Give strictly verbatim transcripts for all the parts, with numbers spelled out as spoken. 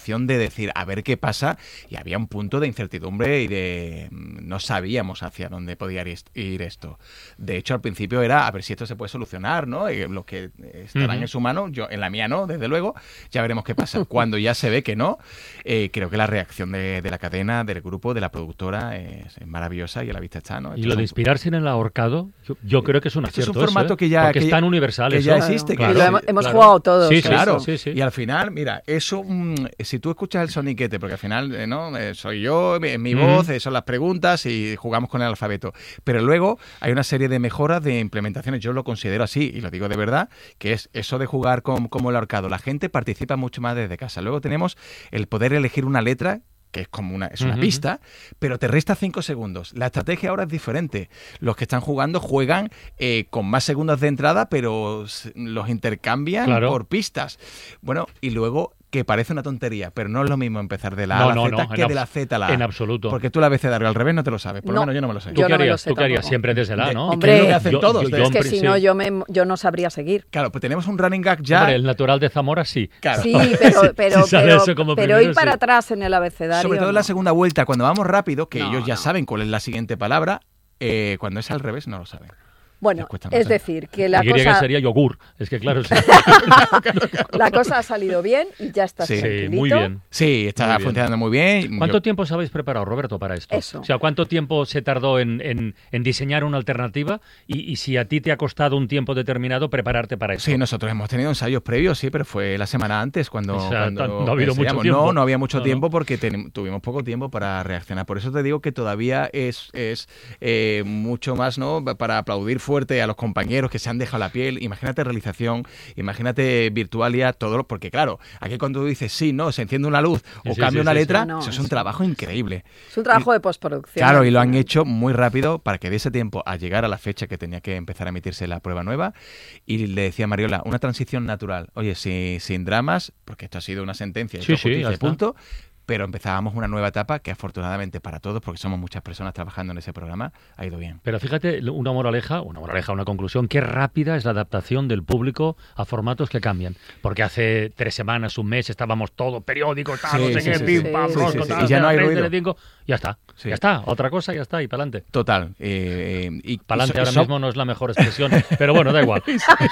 sensación de decir, a ver qué pasa, y había un punto de incertidumbre y de no sabíamos hacia dónde podía ir esto. De hecho, al principio era a ver si esto se puede solucionar, ¿no? Y los que estarán uh-huh. en su mano, yo en la mía no, desde luego, ya veremos qué pasa. Cuando ya se ve que no, eh, creo que la reacción de, de la cadena, del grupo, de la productora es, es maravillosa y a la vista está, ¿no? Y lo de inspirarse en el ahorcado, yo, yo creo que es un acierto. Es un formato eso, ¿eh? que ya... Porque que es tan universal. Que eso. ya existe. Claro, que claro. lo hemos, hemos claro. jugado todos. Sí, claro. Sí, sí. Y al final, mira, eso, mmm, si tú escuchas el soniquete, porque al final, eh, ¿no? Eh, soy yo, mi, mi mm. voz, eh, son las preguntas y jugamos con el alfabeto. Pero luego hay una serie de mejoras, de implementaciones, yo lo considero así, y lo digo de verdad, que es eso de jugar con, como el ahorcado. La gente participa mucho más desde casa. Luego tenemos el poder elegir una letra, que es como una, es una uh-huh. pista, pero te resta cinco segundos. La estrategia ahora es diferente. Los que están jugando juegan eh, con más segundos de entrada, pero los intercambian claro. por pistas. Bueno, y luego que parece una tontería, pero no es lo mismo empezar de la no, A a la no, Z no, que de la Z a la A. En absoluto. Porque tú el abecedario al revés no te lo sabes. Por lo no, menos yo no me lo sé. ¿Tú yo qué no harías? sé ¿Tú qué harías? Tampoco. Siempre desde la A, ¿no? Hombre, ¿qué es lo que hacen yo, todos? Yo, yo, es que sí. si no, yo, me, yo no sabría seguir. Claro, pues tenemos un running gag ya. Hombre, el natural de Zamora sí. Claro. Sí, pero, pero, si pero, eso como pero primero, ir para sí. atrás en el abecedario. Sobre todo en no. la segunda vuelta, cuando vamos rápido, que no, ellos ya no. saben cuál es la siguiente palabra, eh, cuando es al revés no lo saben. Bueno, es decir, que la y cosa... que sería yogur, es que claro... Sí. La cosa ha salido bien y ya está sí, tranquilito. Sí, muy bien. Sí, está muy bien. funcionando muy bien. ¿Cuánto Yo... tiempo os habéis preparado, Roberto, para esto? Eso. O sea, ¿cuánto tiempo se tardó en, en, en diseñar una alternativa y, y si a ti te ha costado un tiempo determinado prepararte para esto? Sí, nosotros hemos tenido ensayos previos, sí, pero fue la semana antes cuando... O sea, cuando no ha habido mucho tiempo. No, no había mucho no, tiempo no. porque ten, tuvimos poco tiempo para reaccionar. Por eso te digo que todavía es, es eh, mucho más, ¿no? Para aplaudir fuerte a los compañeros que se han dejado la piel. Imagínate realización, imagínate Virtualia, todo lo, porque claro, aquí cuando tú dices sí, no, se enciende una luz o sí, cambia sí, una sí, letra, sí. No, eso no, es un sí. trabajo increíble. Es un trabajo y, de postproducción. Claro, y lo han hecho muy rápido para que diese tiempo a llegar a la fecha que tenía que empezar a emitirse la prueba nueva. Y le decía a Mariola, una transición natural. Oye, si, sin dramas, porque esto ha sido una sentencia, sí, sí, justicia, punto. Pero empezábamos una nueva etapa que afortunadamente para todos, porque somos muchas personas trabajando en ese programa, ha ido bien. Pero fíjate, una moraleja, una moraleja, una conclusión, qué rápida es la adaptación del público a formatos que cambian. Porque hace tres semanas, un mes, estábamos todos periódicos, tal, sí, no sé sí, qué, sí, pim, sí, pam, sí, rosco, sí, sí. tal, Y ya no hay tres, ruido. cinco, ya está, Sí. ya está, otra cosa, ya está, y para adelante. Total. Eh, y, para adelante ahora so, mismo no es la mejor expresión, pero bueno, da igual.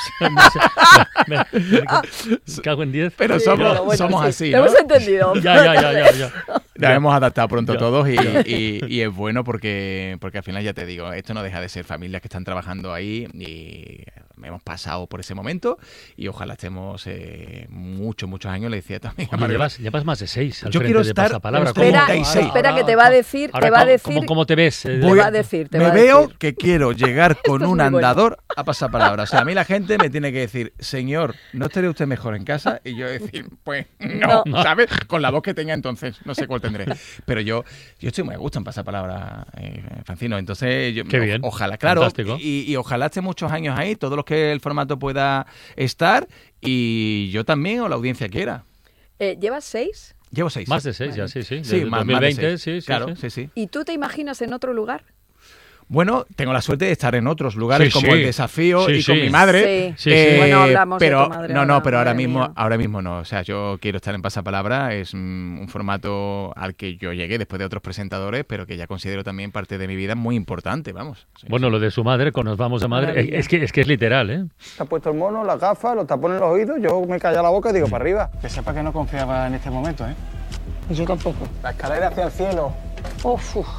Me, me, me cago en diez. Pero sí, somos, pero bueno, somos sí, así, ¿no? ¿no? Hemos entendido. Ya, ya, ya, ya. ya. La hemos adaptado pronto ya. todos y, y, y es bueno porque, porque al final ya te digo, esto no deja de ser familias que están trabajando ahí y hemos pasado por ese momento y ojalá estemos eh, muchos, muchos años. Le decía también a Mario, llevas, llevas más de seis al yo frente quiero de estar Pasapalabra. Espera, treinta y seis. espera que te va a decir, ahora, te va a decir. ¿cómo, cómo te ves? Te va a decir, te me va a veo decir. que quiero llegar con es un muy bueno. andador a Pasapalabra. O sea, a mí la gente me tiene que decir, señor, ¿no estaría usted mejor en casa? Y yo decir, pues no, No. ¿sabes? Con la voz que tenga entonces, no sé cuál tendré. Pero yo, yo estoy muy a gusto en Pasapalabra, eh, Francino. Entonces, yo, Qué bien. O, ojalá, claro, Fantástico. y, y ojalá esté muchos años ahí, todos los que el formato pueda estar, y yo también, o la audiencia quiera. Eh, ¿Llevas seis? Llevo seis. Más de seis Vale. ya, sí, sí. Sí, Desde más, dos mil veinte, más de seis. sí, sí. Claro, sí. sí, sí. ¿Y tú te imaginas en otro lugar? Bueno, tengo la suerte de estar en otros lugares Sí, como sí. el Desafío Sí, y con sí. mi madre. Sí, sí, sí. Eh, Bueno, hablamos de pero, tu madre No, ahora, no, pero ahora madre mismo, mía. ahora mismo no. O sea, yo quiero estar en Pasapalabra. Es mm, un formato al que yo llegué después de otros presentadores, pero que ya considero también parte de mi vida muy importante, vamos. Sí, Bueno, sí. lo de su madre, con nos vamos a madre, Maravilla. es que, es que es literal, ¿eh? Se ha puesto el mono, las gafas, los tapones en los oídos, yo me calla la boca y digo para arriba. Que sepa que no confiaba en este momento, ¿eh? Yo tampoco. La escalera hacia el cielo. Uf, uf.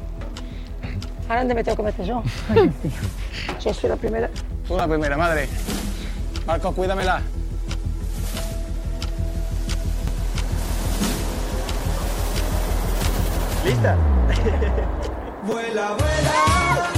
¿Ahora dónde me tengo que meter yo? Yo soy la primera. Tú la primera, madre. Marcos, cuídamela. ¿Lista? Vuela, vuela.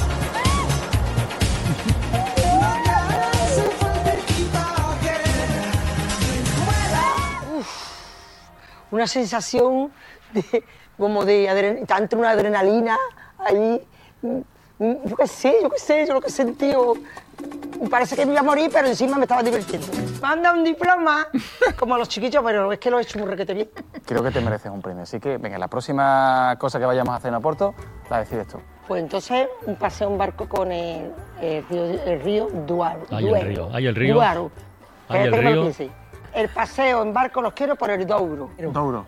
Una sensación de, como de adren- tanto una adrenalina ahí. Mm, mm, Yo qué sé, yo qué sé, yo lo que he sentido. Parece que me iba a morir, pero encima me estaba divirtiendo. Manda un diploma, como a los chiquillos, pero es que lo he hecho muy requete bien. Creo que te mereces un premio, así que venga, la próxima cosa que vayamos a hacer en Oporto la decides tú. Pues entonces, un paseo en barco con el, el río, el río Duaro. Ay, el Duero. río, ay, el río. Duaro. Ay, el Espérate que me lo río. piense. El paseo en barco los quiero por el Douro. Douro.